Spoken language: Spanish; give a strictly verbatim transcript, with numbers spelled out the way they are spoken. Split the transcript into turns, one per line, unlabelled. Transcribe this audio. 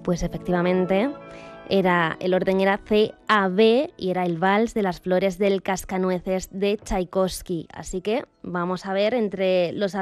Pues efectivamente, era, el orden era C A B y era el Vals de las Flores del Cascanueces de Tchaikovsky. Así que vamos a ver entre los